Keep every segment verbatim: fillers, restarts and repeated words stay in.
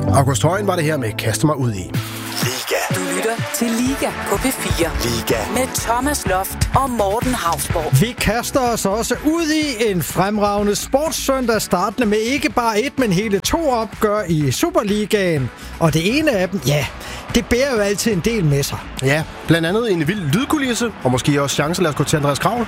August Højen var det her med Kaste mig ud i. Liga. Du lytter til Liga på P fire. Liga. Med Thomas Loft og Morten Hausborg. Vi kaster os også ud i en fremragende sportssøndag, startende med ikke bare et, men hele to opgør i Superligaen. Og det ene af dem, ja, det bærer jo altid en del med sig. Ja, blandt andet en vild lydkulisse, og måske også chancer. Lad os gå til Andreas Kravl.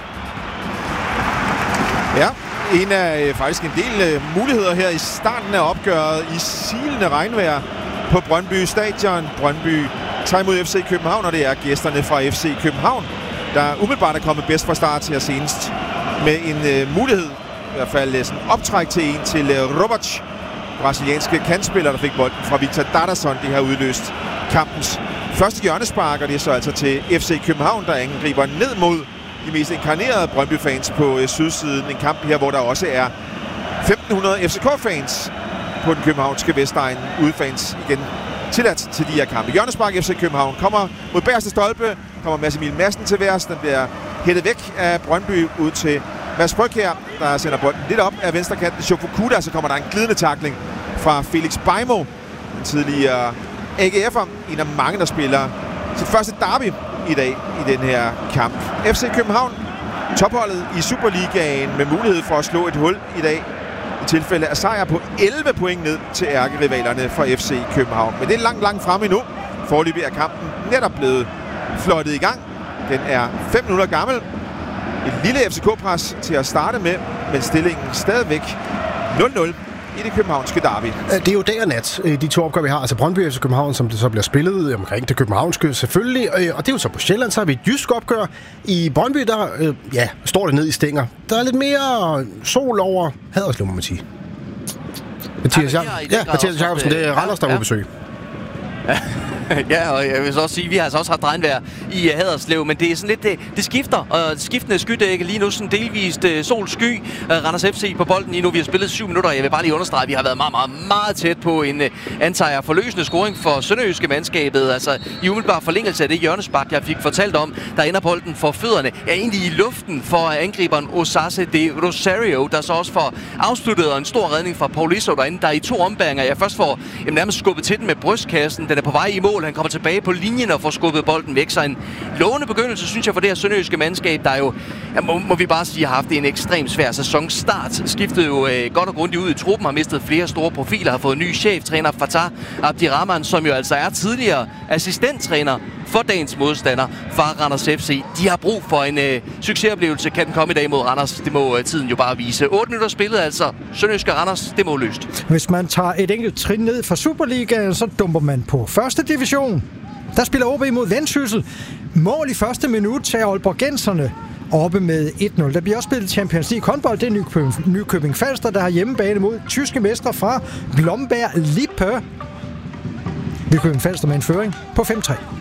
Ja, en af øh, faktisk en del øh, muligheder her i starten af opgøret i silende regnvejr på Brøndby Stadion. Brøndby tager imod F C København, og det er gæsterne fra F C København, der umiddelbart er kommet bedst fra start her senest. Med en øh, mulighed, i hvert fald sådan optræk til en til øh, Robac, brasilianske kantspiller, der fik bolden fra Victor Dardasson. Det har udløst kampens første hjørnespark, og det er så altså til F C København, der angriber ned mod de mest inkarnerede Brøndby-fans på øh, sydsiden. En kamp her, hvor der også er femten hundrede F C K-fans på den københavnske Vestegn. Udefans igen tilladt til de her kampe. Hjørnespark F C København kommer mod bagerste stolpe. Kommer Mads Emil Madsen til værs. Den bliver hættet væk af Brøndby ud til Mads Brygge her, der sender bolden lidt op af venstre kanten. Shofukuda, så kommer der en glidende tackling fra Felix Beimo, den tidligere A G F'er. En af mange, der spiller sit første derby i dag i den her kamp. F C København, topholdet i Superligaen med mulighed for at slå et hul i dag i tilfælde af sejr på elleve point ned til ærkerivalerne fra F C København. Men det er langt, langt fremme endnu. Foreløbig er kampen netop blevet fløjtet i gang. Den er fem minutter gammel. Et lille F C K-pres til at starte med, men stillingen stadigvæk nul nul i det københavnske derby. Det er jo dag og nat, de to opgør, vi har. Altså Brøndby F C København, som det så bliver spillet omkring det københavnske selvfølgelig. Og det er jo så på Sjælland, så har vi et jysk opgør. I Brøndby, der øh, ja, står det ned i stænger. Der er lidt mere sol over Haderslev, må man sige. Mathias, ja, ja, Mathias Jacobsen, det er Randers, der er på besøg. Ja, og jeg vil så også sige, at vi har altså også haft regnvejr i Haderslev, men det er sådan lidt, det, det skifter, og skiftende skydække lige nu sådan delvist uh, sol-sky. Uh, Randers F C på bolden lige nu, vi har spillet syv minutter, jeg vil bare lige understrege, at vi har været meget, meget, meget tæt på en uh, antager forløsende scoring for sønderjyske mandskabet. Altså i umiddelbar forlængelse af det hjørnespark, jeg fik fortalt om, der ender bolden for fødderne, er egentlig i luften for angriberen Osase de Rosario, der så også får afsluttet en stor redning fra Paulisso derinde, der i to ombæringer, jeg først får jamen, nærmest skubbet til den med brystkassen, den er på vej i mål. Han kommer tilbage på linjen og får skubbet bolden væk. Så en lovende begyndelse, synes jeg, for det her sønderjyske mandskab, der jo, ja, må, må vi bare sige, har haft en ekstremt svær sæsonstart. Skiftede jo øh, godt og grundigt ud i truppen, har mistet flere store profiler, har fået ny cheftræner, Fatah Abdirahman, som jo altså er tidligere assistenttræner for dagens modstander fra Randers F C. De har brug for en øh, succesoplevelse. Kan den komme i dag mod Randers? Det må øh, tiden jo bare vise. otte minutter spillet altså. Sønderjyske Randers, det må løst. Hvis man tager et enkelt trin ned fra Superligaen, så dumper man på første division. Der spiller O B mod Vendsyssel. Mål i første minut til Aalborgenserne oppe med et nul. Der bliver også spillet Champions League håndbold. Det er Nykøbing, Nykøbing Falster, der har hjemmebane mod tyske mestre fra Blomberg Lippe. Nykøbing Falster med en føring på fem tre.